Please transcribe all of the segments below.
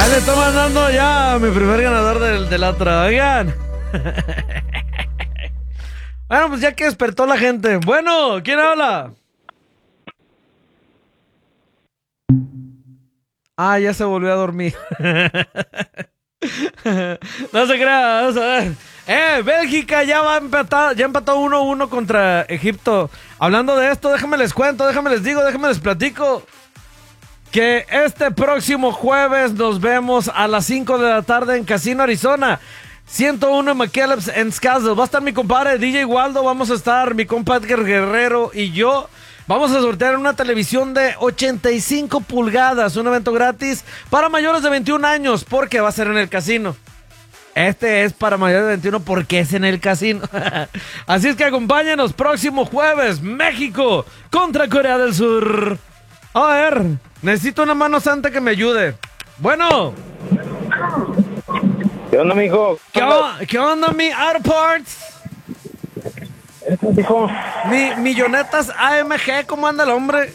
Ahí le estoy mandando ya a mi primer ganador de la otra. Oigan. Bueno, pues ya que despertó la gente. Bueno, ¿quién habla? Ah, ya se volvió a dormir. No se crea, vamos a ver. Bélgica ya va a empatar, ya empató 1-1 contra Egipto. Hablando de esto, déjame les cuento, déjame les digo, déjame les platico que este próximo jueves nos vemos a las 5 de la tarde en Casino Arizona 101 McKellips en Scottsdale. Va a estar mi compadre DJ Waldo, vamos a estar mi compadre Guerrero y yo. Vamos a sortear una televisión de 85 pulgadas, un evento gratis para mayores de 21 años, porque va a ser en el casino. Este es para mayores de 21 porque es en el casino. Así es que acompáñenos próximo jueves, México contra Corea del Sur. A ver, necesito una mano santa que me ayude. Bueno. ¿Qué onda, mijo? ¿Qué onda, mi Auto Parts? Hijo, Mi Millonetas AMG, ¿cómo anda el hombre?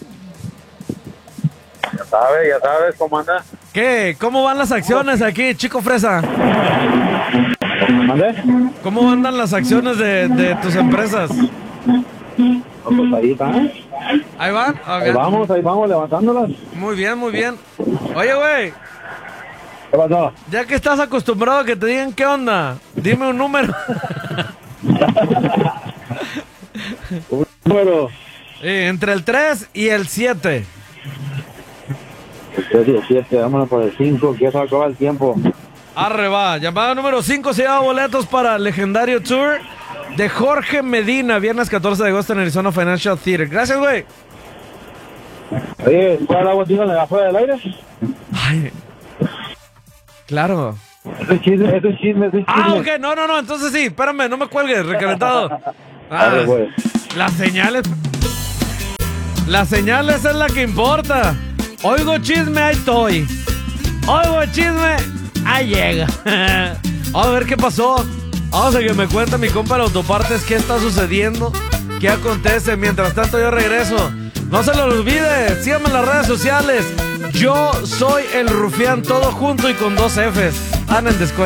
ya sabes cómo anda. ¿Qué? ¿Cómo van las acciones aquí, Chico Fresa? ¿Mande? ¿Cómo andan las acciones de tus empresas? Pues ahí está. ¿Ahí van? Okay. Ahí vamos levantándolas. Muy bien, muy bien. Oye, güey, ¿Qué pasó? ya que estás acostumbrado a que te digan qué onda, dime un número. Un número. Entre el 3 y el 7. 7, vámonos por el 5, que ya se acaba el tiempo. Arre va. Llamada número 5 se lleva boletos para el legendario tour de Jorge Medina, viernes 14 de agosto en Arizona Financial Theater. Gracias, güey. Oye, ¿cuál es la botina afuera del aire? Ay, claro. Ese es chisme. Ah, ok, no, entonces sí, espérame, no me cuelgues, recalentado. Dale, pues. Las señales es la que importa. Oigo chisme, ahí estoy. Oigo chisme, ahí llega. Vamos a ver qué pasó. Vamos a que me cuente mi compa de Autopartes qué está sucediendo, qué acontece. Mientras tanto yo regreso. No se lo olvide, síganme en las redes sociales. Yo soy el Rufián, todo junto y con 2 Fs. Anden descuento.